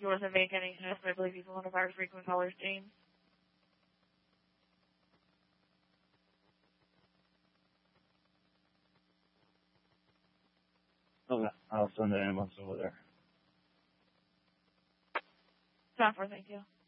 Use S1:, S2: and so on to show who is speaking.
S1: He wasn't making any sense, but I believe he's one of our frequent callers, James.
S2: Okay, I'll send the ambulance over there.
S1: Time for, thank you.